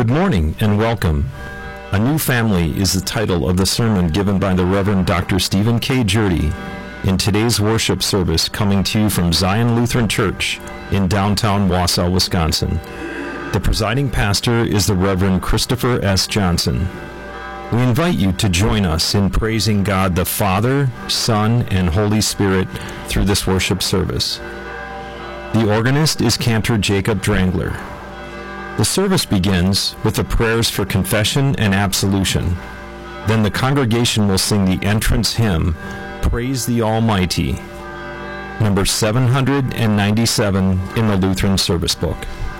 Good morning and welcome. A New Family is the title of the sermon given by the Reverend Dr. Stephen K. Jurdy in today's worship service coming to you from Zion Lutheran Church in downtown Wausau, Wisconsin. The presiding pastor is the Reverend Christopher S. Johnson. We invite you to join us in praising God the Father, Son, and Holy Spirit through this worship service. The organist is Cantor Jacob Drangler. The service begins with the prayers for confession and absolution. Then the congregation will sing the entrance hymn, Praise the Almighty, number 797 in the Lutheran Service Book.